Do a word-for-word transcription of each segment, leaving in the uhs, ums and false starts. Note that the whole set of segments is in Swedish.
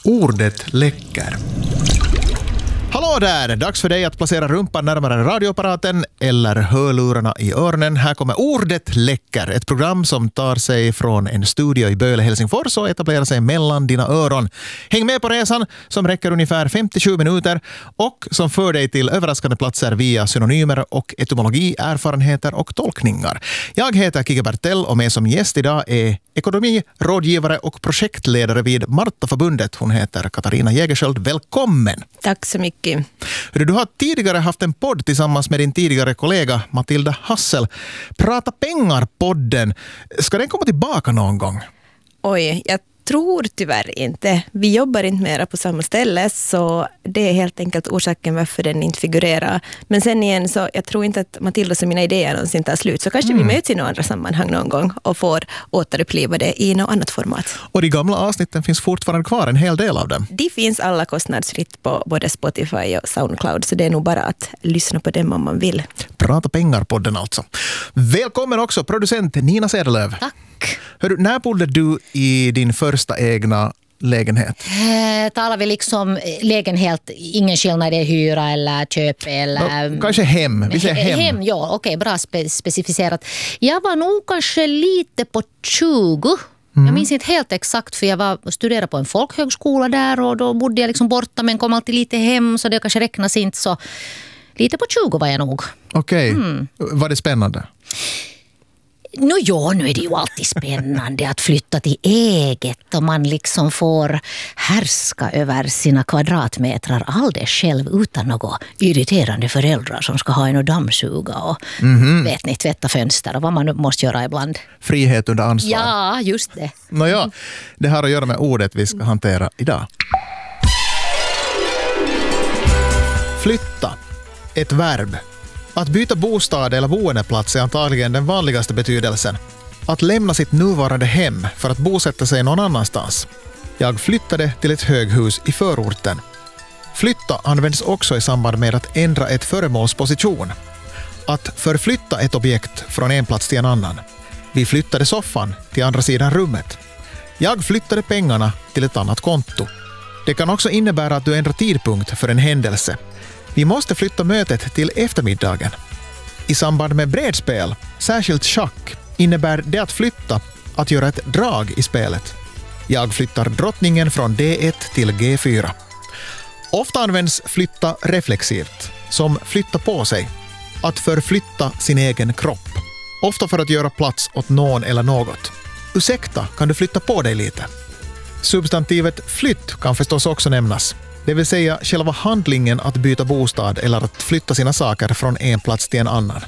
Ordet läcker. Hallå där! Dags för dig att placera rumpan närmare radioapparaten eller hörlurarna i öronen. Här kommer Ordet läcker, ett program som tar sig från en studio i Böle, Helsingfors och etablerar sig mellan dina öron. Häng med på resan som räcker ungefär femtiosju minuter och som för dig till överraskande platser via synonymer och etymologi, erfarenheter och tolkningar. Jag heter Kike Bertell och med som gäst idag är ekonomi, rådgivare och projektledare vid Martaförbundet. Hon heter Katarina Jägerskiöld. Välkommen! Tack så mycket. Du har tidigare haft en podd tillsammans med din tidigare kollega Matilda Hassel. Prata pengar-podden. Ska den komma tillbaka någon gång? Oj, jag tror tyvärr inte. Vi jobbar inte mera på samma ställe, så det är helt enkelt orsaken varför den inte figurerar. Men sen igen, så jag tror inte att Matildas och mina idéer någonsin tar slut. Så kanske mm. vi möts i några andra sammanhang någon gång och får återuppliva det i något annat format. Och de gamla avsnitten finns fortfarande kvar, en hel del av dem. De finns alla kostnadsfritt på både Spotify och Soundcloud, så det är nog bara att lyssna på dem om man vill. Prata pengar-podden alltså. Välkommen också producent Nina Sedelöv. Tack. Hör, när bodde du i din första egna lägenhet? Eh, talar vi liksom lägenhet, ingen skillnad i hyra eller köp eller... No, kanske hem, vi säger hem. Hem, ja, okej, okay, bra spe- specificerat. Jag var nog kanske lite på tjugo. Mm. Jag minns inte helt exakt, för jag var studerade på en folkhögskola där och då bodde jag liksom borta men kom alltid lite hem, så det kanske räknas inte, så lite på tjugo var jag nog. Okej, okay. mm. Var det spännande? No, ja, nu är det ju alltid spännande att flytta till eget och man liksom får härska över sina kvadratmetrar alldeles själv utan något irriterande föräldrar som ska ha en och dammsuga och mm-hmm. vet ni, tvätta fönster och vad man måste göra ibland. Frihet under ansvar. Ja, just det. Nåja, det har att göra med ordet vi ska hantera idag. Flytta, ett verb. Att byta bostad eller boendeplats är antagligen den vanligaste betydelsen. Att lämna sitt nuvarande hem för att bosätta sig någon annanstans. Jag flyttade till ett höghus i förorten. Flytta används också i samband med att ändra ett föremåls position. Att förflytta ett objekt från en plats till en annan. Vi flyttade soffan till andra sidan rummet. Jag flyttade pengarna till ett annat konto. Det kan också innebära att du ändrar tidpunkt för en händelse. Vi måste flytta mötet till eftermiddagen. I samband med brädspel, särskilt schack, innebär det att flytta att göra ett drag i spelet. Jag flyttar drottningen från D ett till G fyra. Ofta används flytta reflexivt, som flytta på sig. Att förflytta sin egen kropp. Ofta för att göra plats åt någon eller något. Ursäkta, kan du flytta på dig lite? Substantivet flytt kan förstås också nämnas. Det vill säga själva handlingen att byta bostad eller att flytta sina saker från en plats till en annan.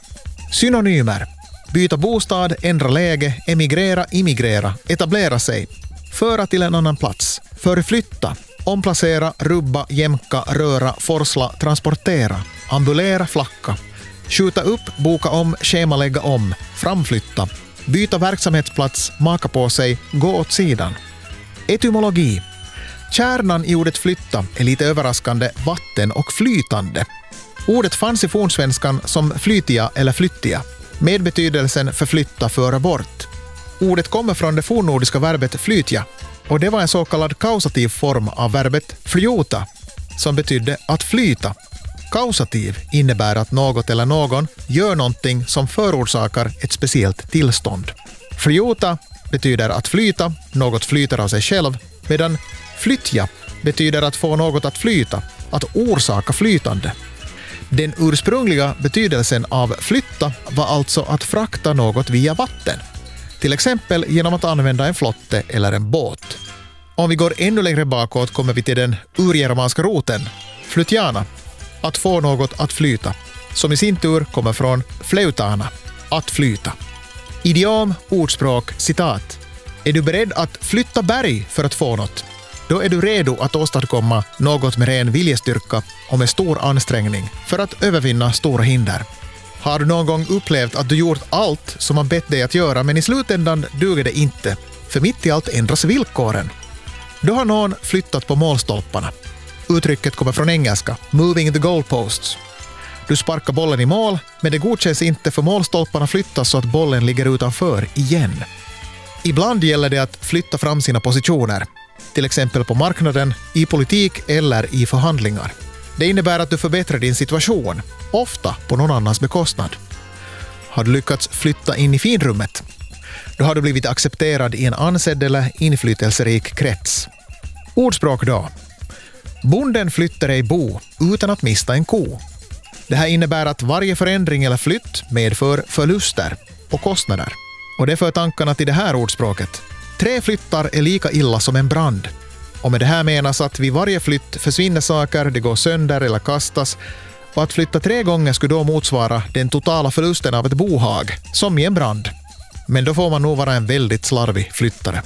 Synonymer. Byta bostad, ändra läge, emigrera, immigrera, etablera sig, föra till en annan plats, förflytta, omplacera, rubba, jämka, röra, forsla, transportera, ambulera, flacka, skjuta upp, boka om, schemalägga om, framflytta, byta verksamhetsplats, maka på sig, gå åt sidan. Etymologi. Kärnan i ordet flytta är lite överraskande vatten och flytande. Ordet fanns i fornsvenskan som flytia eller flyttia, med betydelsen förflytta, föra bort. Ordet kommer från det fornnordiska verbet flytja, och det var en så kallad kausativ form av verbet flyota, som betydde att flyta. Kausativ innebär att något eller någon gör någonting som förorsakar ett speciellt tillstånd. Flyota betyder att flyta, något flyter av sig själv, medan flytja betyder att få något att flyta, att orsaka flytande. Den ursprungliga betydelsen av flytta var alltså att frakta något via vatten. Till exempel genom att använda en flotte eller en båt. Om vi går ännu längre bakåt kommer vi till den urgermanska roten, flytjana, att få något att flyta, som i sin tur kommer från fleutana, att flyta. Idiom, ordspråk, citat. Är du beredd att flytta berg för att få något? Då är du redo att åstadkomma något med ren viljestyrka och med stor ansträngning för att övervinna stora hinder. Har du någon gång upplevt att du gjort allt som man bett dig att göra, men i slutändan duger det inte, för mitt i allt ändras villkoren? Då har någon flyttat på målstolparna. Uttrycket kommer från engelska, moving the goalposts. Du sparkar bollen i mål, men det godkänns inte för målstolparna flyttas så att bollen ligger utanför igen. Ibland gäller det att flytta fram sina positioner, till exempel på marknaden, i politik eller i förhandlingar. Det innebär att du förbättrar din situation, ofta på någon annans bekostnad. Har du lyckats flytta in i finrummet? Då har du blivit accepterad i en ansedd eller inflytelserik krets. Ordspråk då. Bonden flyttar ej bo utan att mista en ko. Det här innebär att varje förändring eller flytt medför förluster och kostnader. Och det för tankarna till det här ordspråket. Tre flyttar är lika illa som en brand. Och med det här menas att vid varje flytt försvinner saker, det går sönder eller kastas. Och att flytta tre gånger skulle då motsvara den totala förlusten av ett bohag, som i en brand. Men då får man nog vara en väldigt slarvig flyttare.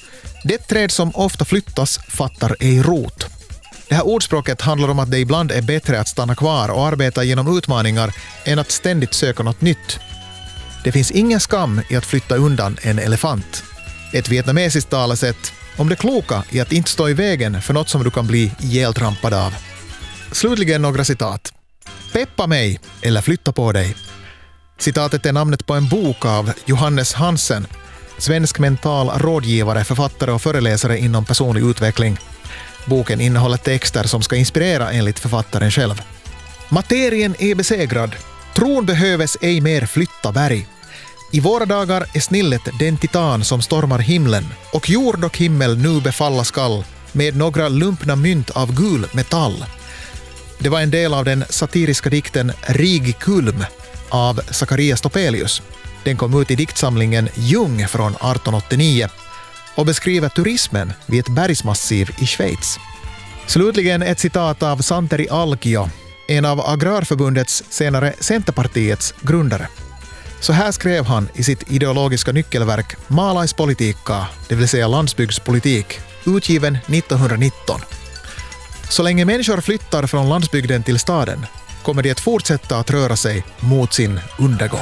Det träd som ofta flyttas fattar ej rot. Det här ordspråket handlar om att det ibland är bättre att stanna kvar och arbeta genom utmaningar än att ständigt söka något nytt. Det finns ingen skam i att flytta undan en elefant. Ett vietnamesiskt talesätt om det kloka i att inte stå i vägen för något som du kan bli ihjältrampad av. Slutligen några citat. Peppa mig eller flytta på dig. Citatet är namnet på en bok av Johannes Hansen, svensk mental rådgivare, författare och föreläsare inom personlig utveckling. Boken innehåller texter som ska inspirera enligt författaren själv. Materien är besegrad. Tron behöves ej mer flytta berg. I våra dagar är snillet den titan som stormar himlen, och jord och himmel nu befalla skall med några lumpna mynt av gul metall. Det var en del av den satiriska dikten Rig Kulm av Zacharias Topelius. Den kom ut i diktsamlingen Jung från arton åttionio och beskriver turismen vid ett bergsmassiv i Schweiz. Slutligen ett citat av Santeri Alkio, en av Agrarförbundets, senare Centerpartiets, grundare. Så här skrev han i sitt ideologiska nyckelverk Maalaispolitiikka, det vill säga landsbygdspolitik, utgiven nittonhundranitton. Så länge människor flyttar från landsbygden till staden kommer de att fortsätta att röra sig mot sin undergång.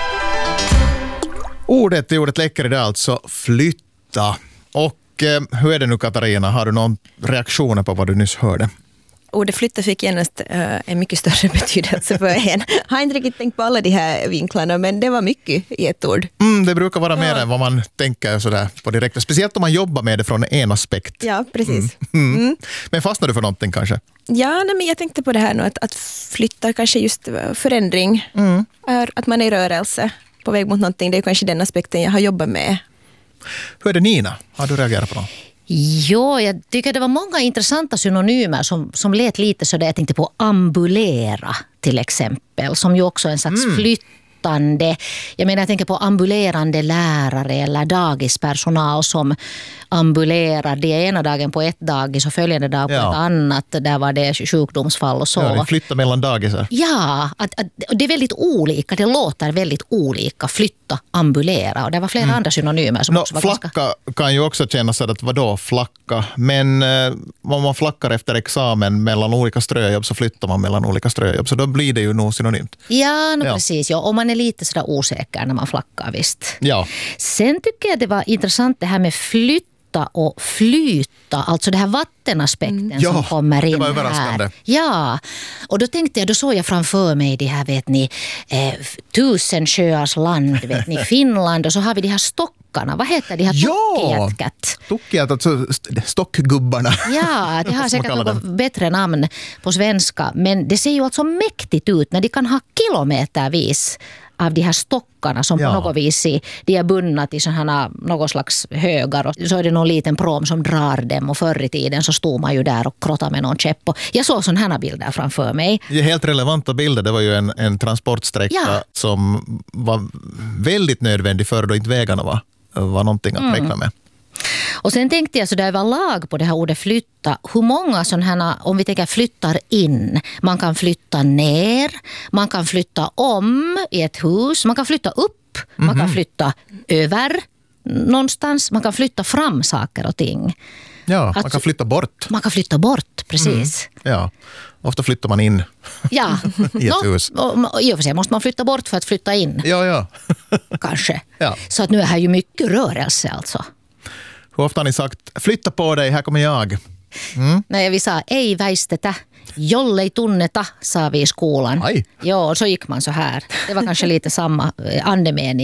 Ordet i ordet läcker idag alltså flytta. Och eh, hur är det nu, Katarina? Har du någon reaktioner på vad du nyss hörde? Ordet flytta fick genast uh, en mycket större betydelse för en. Jag har inte riktigt tänkt på alla de här vinklarna, men det var mycket i ett ord. Mm, det brukar vara ja. mer än vad man tänker sådär på direkt. Speciellt om man jobbar med det från en aspekt. Ja, precis. Mm. Mm. Mm. Men fastnar du för någonting kanske? Ja, nej, men jag tänkte på det här nu, att, att flytta kanske just förändring. Mm. Är, att man är i rörelse på väg mot någonting. Det är kanske den aspekten jag har jobbat med. Hur är det, Nina? Har du reagerat på något? Ja, jag tycker det var många intressanta synonymer som, som lät lite så där. Jag tänkte på ambulera till exempel, som ju också är en slags mm. flyttande. Jag menar, jag tänker på ambulerande lärare eller dagispersonal som ambulerar det ena dagen på ett dagis och följande dag på ja. ett annat. Där var det sjukdomsfall och så. Ja, flytta mellan dagisar. Ja, att, att, det är väldigt olika. Det låter väldigt olika. Flytta, ambulera. Och det var flera mm. andra synonymer som no, också var flacka ganska... kan ju också kännas att vadå flacka. Men eh, om man flackar efter examen mellan olika ströjobb så flyttar man mellan olika ströjobb. Så då blir det ju nog synonymt. Ja, no, ja. precis. Ja. Och man är lite sådär osäker när man flackar, visst. Ja. Sen tycker jag det var intressant det här med flytt och flyta, alltså det här vattenaspekten mm. som ja, kommer in det var överraskande. här. Ja, och då tänkte jag, då såg jag framför mig det här, vet ni, eh, tusen sjöars land, vet ni, Finland, och så har vi de här stockarna. Vad heter de här tokkijätkat? Tokkijät, alltså stockgubbarna. Ja, det har säkert något bättre namn på svenska, men det ser ju alltså mäktigt ut när de kan ha kilometervis av de här stockarna som ja. på något vis är, de är bundna till sådana något slags högar, och så är det någon liten prom som drar dem, och förr i tiden så stod man ju där och krottade med någon käpp. Och jag såg sådana här bilder framför mig. Det är helt relevanta bilder. Det var ju en, en transportsträcka ja. som var väldigt nödvändig för då inte vägarna var, var någonting att räkna med. Och sen tänkte jag så där var lag på det här ordet flytta. Hur många sådana här, om vi tänker flyttar in, man kan flytta ner, man kan flytta om i ett hus, man kan flytta upp, mm-hmm. man kan flytta över någonstans, man kan flytta fram saker och ting. Ja, att, man kan flytta bort. Man kan flytta bort, precis. Mm. Ja, ofta flyttar man in ja. i ett no, hus. Och, i och för sig måste man flytta bort för att flytta in. Ja, ja. Kanske. Ja. Så att nu är här ju mycket rörelse alltså. Hur ofta har ni sagt, flytta på dig, här kommer jag? Mm. Nej, vi sa, ei väistetä, jollei tunneta, sa vi i skolan. Aj. Ja, så gick man så här. Det var kanske lite samma andemening.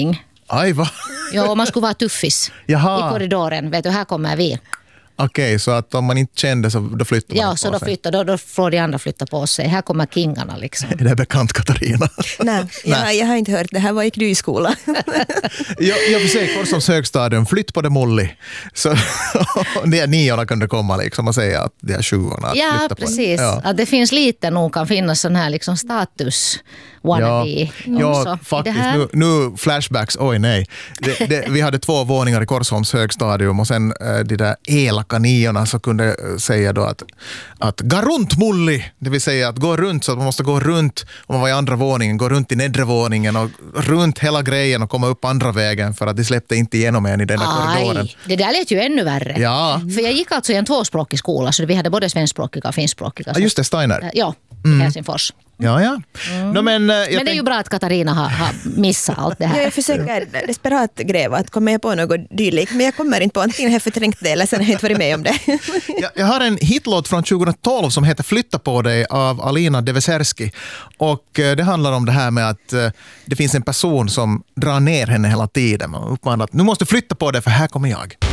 Aj, va? Ja, och man skulle vara tuffis Jaha. i korridoren. Vet du, här kommer vi. Okej, okay, så att om man inte kände så då flyttar man Ja, på så då sig. flyttar, då, då får de andra flytta på sig. Här kommer kingarna liksom. Är det bekant, Katarina? Nej, jag, har- jag har inte hört det. Här var i Kryskola. jag, jag får säga Korsholms högstadium, flytt på det Molly. Så de här niorna kunde komma liksom och säga att de här sjuorna att Ja, flytta precis. på. Ja. Att det finns lite nog kan finnas sån här liksom status wannabe. Ja, också ja i faktiskt. det här. Nu, nu flashbacks, oj nej. Det, det, vi hade två våningar i Korsholms högstadium och sen äh, de där elaka niorna så kunde äh, säga då att, att gå runt Molly, det vill säga att gå runt så att man måste gå runt om man var i andra våningen, gå runt i nedre våningen och runt hela grejen och komma upp andra vägen för att de släppte inte igenom en i den där korridoren. Aj, det där lät ju ännu värre. Ja. För jag gick alltså i en tvåspråkig skola så vi hade både svenskspråkiga och finskspråkiga. Ja, just det, Steiner. Ja, i Helsingfors. Ja, ja. No, men, äh, jag Men det är tänk- ju bra att Katarina har, har missat allt det Ja, här. jag försöker desperat gräva att komma på något dylikt, men jag kommer inte på, antingen har jag förträngt det eller sen har jag inte varit med om det. Jag, jag har en hitlåt från tjugohundratolv som heter Flytta på dig av Alina Deveserski. Och eh, det handlar om det här med att eh, det finns en person som drar ner henne hela tiden och uppmanar att nu måste flytta på dig för här kommer jag.